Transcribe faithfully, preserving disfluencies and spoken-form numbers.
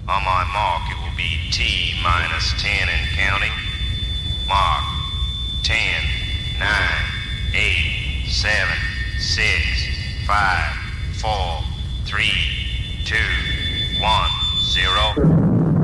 On my mark, it will be T minus ten and counting. Mark. Ten, nine, eight, seven, six, five, four, three, two, one, zero.